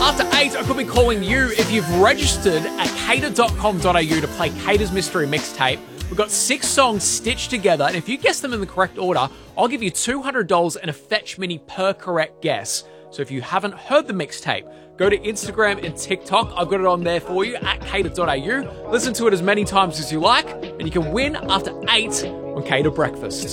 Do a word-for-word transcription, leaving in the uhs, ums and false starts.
After eight, I could be calling you if you've registered at cater dot com dot a u to play Cater's Mystery Mixtape. We've got six songs stitched together, and if you guess them in the correct order, I'll give you two hundred dollars and a Fetch Mini per correct guess. So if you haven't heard the mixtape, go to Instagram and TikTok. I've got it on there for you at cater dot a u. Listen to it as many times as you like, and you can win after eight on Cater Breakfast.